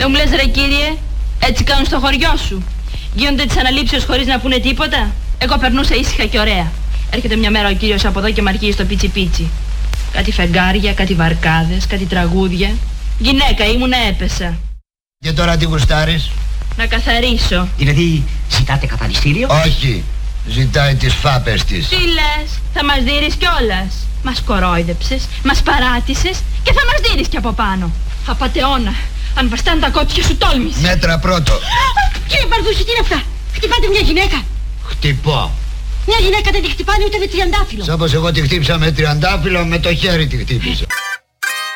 Δεν μου λες ρε κύριε, έτσι κάνουν στο χωριό σου? Γίνονται τις αναλήψεις χωρίς να πούνε τίποτα? Εγώ περνούσα ήσυχα και ωραία. Έρχεται μια μέρα ο κύριος από εδώ και μ' αρχίζει στο πίτσι πίτσι. Κάτι φεγγάρια, κάτι βαρκάδες, κάτι τραγούδια. Γυναίκα ήμουνα, έπεσα. Και τώρα τι γουστάρεις? Να καθαρίσω. Δηλαδή, ζητάτε καθαριστήριο? Όχι, ζητάει τις φάπες της. Τι λες, θα μας δείρεις κιόλας? Μας κορόιδεψες, μας παράτησες και θα μας δείρεις κι από πάνω. Απατεώνα, αν βαστάνε τα κότσια σου τόλμης. Μέτρα πρώτο. Κύριε Μπαρδούση, τι είναι αυτά? Χτυπάτε μια γυναίκα? Χτυπώ. Μια γυναίκα δεν τη χτυπάνε ούτε με τριαντάφυλλο. Όπως εγώ τη χτύπησα με τριαντάφυλλο, με το χέρι τη χτύπησα.